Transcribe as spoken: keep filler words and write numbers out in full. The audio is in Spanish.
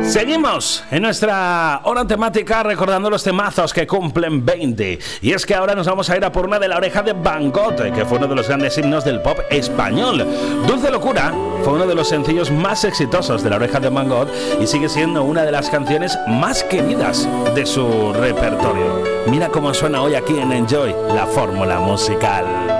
Seguimos en nuestra hora temática recordando los temazos que cumplen veinte. Y es que ahora nos vamos a ir a por una de La Oreja de Van Gogh, que fue uno de los grandes himnos del pop español. Dulce Locura fue uno de los sencillos más exitosos de La Oreja de Van Gogh y sigue siendo una de las canciones más queridas de su repertorio. Mira cómo suena hoy aquí en Enjoy, la fórmula musical.